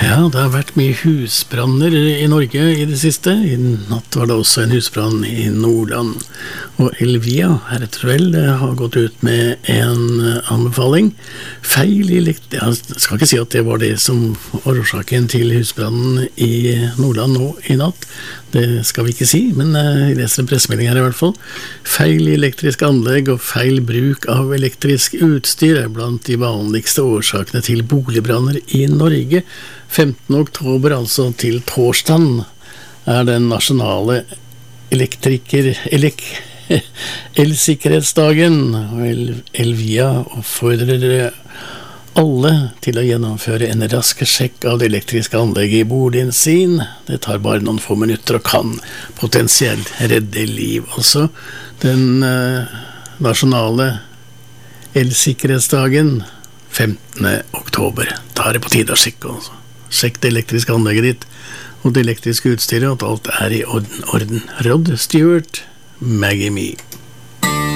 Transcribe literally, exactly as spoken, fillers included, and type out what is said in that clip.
Ja, det har vært mye husbranner i Norge i det siste. I natt var det også en husbrann i Nordland. Og Elvia Herretrell har gått ut med en anbefaling. Feil i elekt... Jeg skal ikke si at det var det som var årsaken til husbrannen i Nordland nå i natt. Det skal vi ikke si, men jeg leser en pressemelding her i hvert fall. Feil i elektriske anlegg og feil bruk av elektrisk utstyr er blant de vanligste årsakene til boligbranner i Norge. femtende oktober, altså til torsdagen, er den nasjonale elektriker elek, elsikkerhetsdagen, og El, Elvia oppfordrer alle til å gjennomføre en rask sjekk av det elektriske anlegget i boligen sin. Det tar bare noen få minutter og kan potensielt redde liv. Altså, den eh, nasjonale elsikkerhetsdagen femtende oktober. Da er det på tide å sjekke også. Sjekk det elektriske anlegget ditt og det elektriske utstyret, at alt er i orden. orden. Rod Stewart, Maggie Me.